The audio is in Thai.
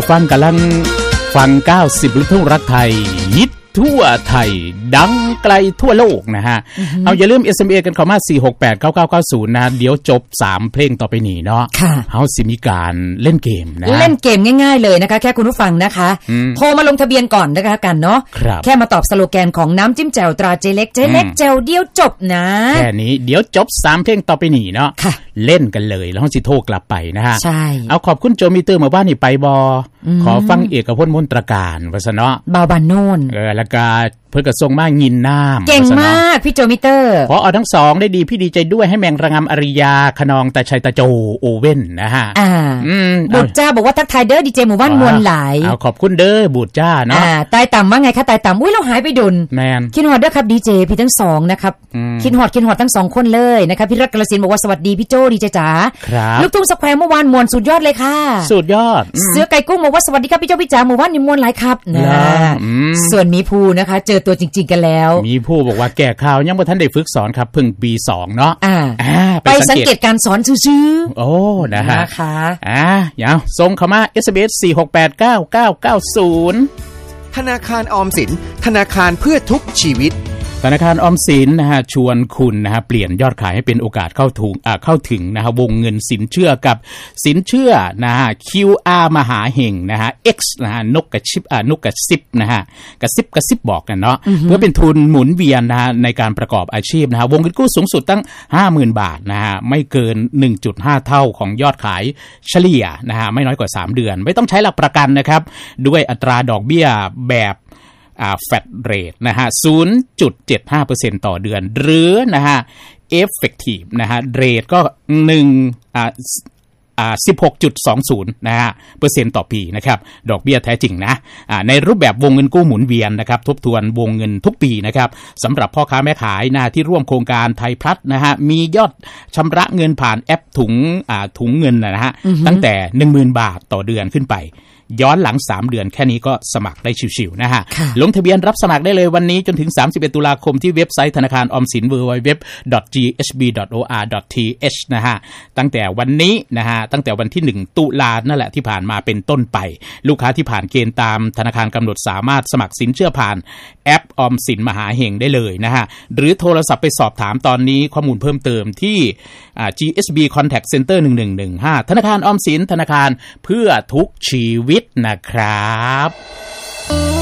ฟังกำลังฟัง90ลูกทุ่งรักไทยฮิตทั่วไทยดังไกลทั่วโลกนะฮะเอาอย่าลืม SMA กันเข้ามา4689990นะเดี๋ยวจบ3เพลงต่อไปนี้เนาะเฮาสิมีการเล่นเกมนะเล่นเกมง่ายๆเลยนะคะแค่คุณผู้ฟังนะคะโทรมาลงทะเบียนก่อนนะคะกันเนาะแค่มาตอบสโลแกนของน้ำจิ้มแจ่วตราเจเล็กแจ่วเดียวจบนะแค่นี้เดี๋ยวจบ3เพลงต่อไปนี้เนาะเล่นกันเลยแล้วเฮาสิโทรกลับไปนะฮะใช่เอาขอบคุณโจมิเตอร์มาบ้านนี่ไปบขอฟังเอกพจน์มนตรการว่าซะเนาะบ่าวบ้านโน่นแล้วก็เพิ่นก็ส่งมางินน้ำเก่งมากพี่โจมิเตอร์พอเอาทั้ง2ได้ดีพี่ดีใจด้วยให้แมงระงำอริยาขนองตาชัยตาโจโอเว่นนะฮะบุตรจ้าบอกว่าทักทายเด้อดีเจหมู่บ้านมวลหลายเอาขอบคุณเด้อบุตรจ้าเนาะตายต่ำว่าไงคะตายต่ำอุ้ยเราหายไปดุลแมนคิดฮอดเด้อครับดีเจพี่ทั้ง2นะครับคิดฮอดทั้ง2คนเลยนะครับพี่รักกฤษณบอกว่าสวัสดีพี่โจดีเจจ๋าลูกทุ่งสแควร์เมื่อวานมวลสุดยอดเลยค่ะสุดยอดเสือไก่กุ้งบอกว่าสวัสดีครับพี่โจพี่จ๋าหมู่บ้านนี่มวลหลายครับนะส่วนมีภูนะคะเจอตัวจริงๆกันแล้วมีผู้บอกว่าแก่ข่าวยังบ่ทันได้ฝึกสอนครับเพิ่งปี2เนาะไปสังเกตการสอนซื่อๆโอ้นะฮะนะคะเดี๋ยวส่งเข้ามา SMS 4689990 ธนาคารออมสินธนาคารเพื่อทุกชีวิตธนาคารออมสินนะฮะชวนคุณนะฮะเปลี่ยนยอดขายให้เป็นโอกาสเข้าถึงนะฮะวงเงินสินเชื่อกับสินเชื่อนะฮะ QR มหาเห่งนะฮะ X นะฮะนกกระซิบนะฮะกระซิบบอกกันเนาะเพื่อเป็นทุนหมุนเวียนนะฮะในการประกอบอาชีพนะฮะวงเงินกู้สูงสุดตั้ง 50,000 บาทนะฮะไม่เกิน 1.5 เท่าของยอดขายเฉลี่ยนะฮะไม่น้อยกว่า3เดือนไม่ต้องใช้หลักประกันนะครับด้วยอัตราดอกเบี้ยแบบflat rate นะฮะ 0.75% ต่อเดือนหรือนะฮะ effective นะฮะ rate ก็16.20 นะฮะเปอร์เซ็นต์ต่อปีนะครับดอกเบี้ยแท้จริงนะในรูปแบบวงเงินกู้หมุนเวียนนะครับทบทวนวงเงินทุกปีนะครับสำหรับพ่อค้าแม่ขายนะที่ร่วมโครงการไทยพลัสนะฮะมียอดชำระเงินผ่านแอปถุงเงินนะฮะตั้งแต่ 10,000 บาทต่อเดือนขึ้นไปย้อนหลัง3เดือนแค่นี้ก็สมัครได้ชิวๆนะฮะลงทะเบียนรับสมัครได้เลยวันนี้จนถึง31ตุลาคมที่เว็บไซต์ธนาคารออมสิน www.ghb.or.th นะฮะตั้งแต่วันนี้นะฮะตั้งแต่วันที่1ตุลานั่นแหละที่ผ่านมาเป็นต้นไปลูกค้าที่ผ่านเกณฑ์ตามธนาคารกำหนดสามารถสมัครสินเชื่อผ่านแอปออมสินมหาเห่งได้เลยนะฮะหรือโทรศัพท์ไปสอบถามตอนนี้ข้อมูลเพิ่มเติมที่GSB Contact Center 1115ธนาคารออมสินธนาคารเพื่อทุกชีวิตนะครับ